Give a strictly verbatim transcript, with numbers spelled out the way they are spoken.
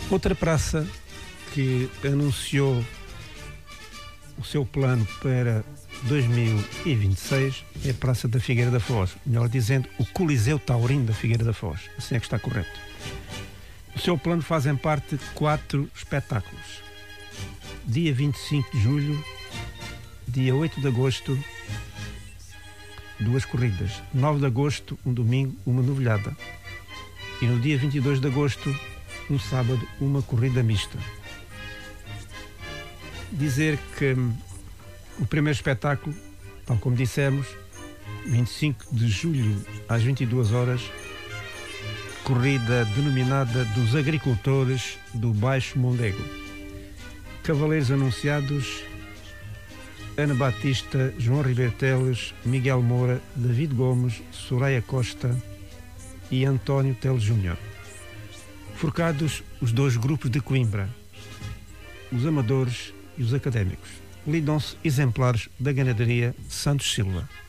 Outra praça que anunciou o seu plano para dois mil e vinte e seis é a Praça da Figueira da Foz, melhor dizendo, o Coliseu Taurino da Figueira da Foz, assim é que está correto. O seu plano fazem parte quatro espetáculos. Dia vinte e cinco de julho, dia oito de agosto, duas corridas. nove de agosto, um domingo, uma novilhada. E no dia vinte e dois de agosto, um sábado, uma corrida mista. Dizer que hum, o primeiro espetáculo, tal como dissemos, vinte e cinco de julho às vinte e duas horas, corrida denominada dos agricultores do Baixo Mondego. Cavaleiros anunciados: Ana Batista, João Ribeiro Teles, Miguel Moura, David Gomes, Soraya Costa e António Teles Júnior. Forcados os dois grupos de Coimbra, os amadores e os académicos. Lidam-se exemplares da ganaderia Santos Silva.